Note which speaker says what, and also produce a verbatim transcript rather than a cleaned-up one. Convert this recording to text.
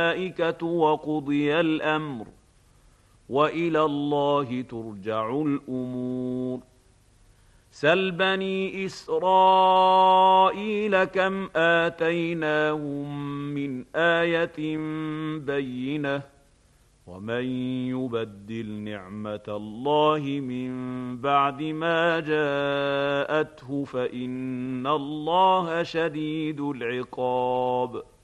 Speaker 1: الملائكة وقضي الأمر وإلى الله ترجع الأمور سل بني إسرائيل كم آتيناهم من آية بينة ومن يبدل نعمة الله من بعد ما جاءته فإن الله شديد العقاب